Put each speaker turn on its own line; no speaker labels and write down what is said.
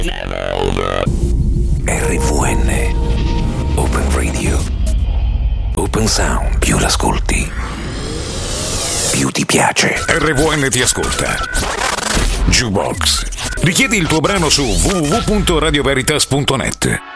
RVN Open Radio. Open Sound. Più l'ascolti, più ti piace. RVN ti ascolta. Jukebox. Richiedi il tuo brano su www.radioveritas.net.